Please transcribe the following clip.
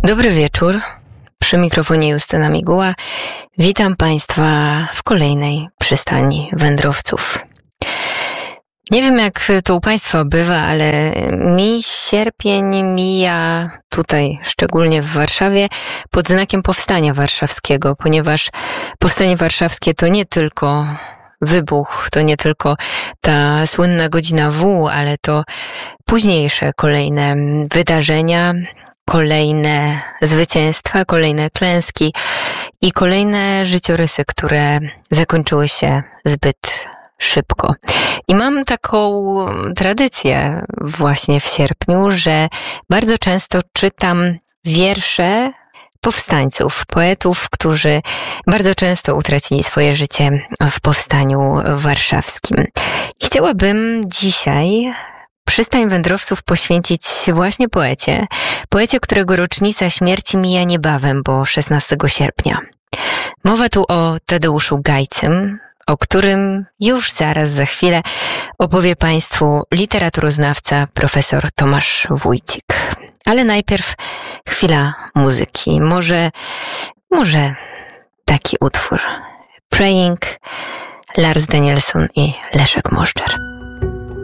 Dobry wieczór, przy mikrofonie Justyna Miguła. Witam Państwa w kolejnej przystani wędrowców. Nie wiem, jak to u Państwa bywa, ale mi sierpień mija tutaj, szczególnie w Warszawie, pod znakiem Powstania Warszawskiego, ponieważ Powstanie Warszawskie to nie tylko wybuch, to nie tylko ta słynna godzina W, ale to późniejsze kolejne wydarzenia, kolejne zwycięstwa, kolejne klęski i kolejne życiorysy, które zakończyły się zbyt szybko. I mam taką tradycję właśnie w sierpniu, że bardzo często czytam wiersze powstańców, poetów, którzy bardzo często utracili swoje życie w Powstaniu Warszawskim. I chciałabym dzisiaj przystań wędrowców poświęcić właśnie poecie, którego rocznica śmierci mija niebawem, bo 16 sierpnia. Mowa tu o Tadeuszu Gajcym, o którym już zaraz za chwilę opowie Państwu literaturoznawca profesor Tomasz Wójcik. Ale najpierw chwila muzyki. Może taki utwór. Praying, Lars Danielsson i Leszek Moszczer.